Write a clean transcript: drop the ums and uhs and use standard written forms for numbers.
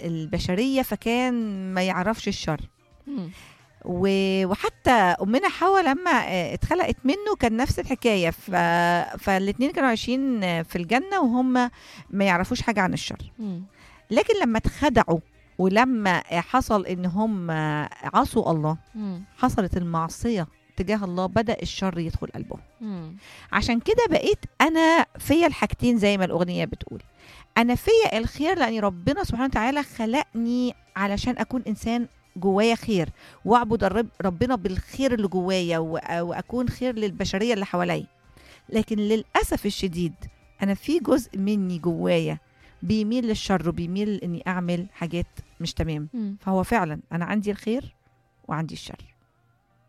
البشرية فكان ما يعرفش الشر. وحتى أمنا حواء لما اتخلقت منه كان نفس الحكاية. فالاتنين كانوا عايشين في الجنة وهم ما يعرفوش حاجة عن الشر. لكن لما اتخدعوا ولما حصل ان هم عصوا الله، حصلت المعصية تجاه الله، بدأ الشر يدخل قلبهم. عشان كده بقيت أنا فيا الحاجتين زي ما الأغنية بتقول، أنا فيا الخير لأن ربنا سبحانه وتعالى خلقني علشان أكون إنسان جوايا خير، واعبد ربنا بالخير اللي جوايا، واكون خير للبشريه اللي حواليا. لكن للاسف الشديد انا في جزء مني جوايا بيميل للشر وبيميل اني اعمل حاجات مش تمام. فهو فعلا انا عندي الخير وعندي الشر.